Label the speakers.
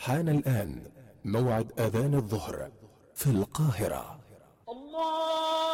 Speaker 1: حان الآن موعد أذان الظهر في القاهرة.
Speaker 2: الله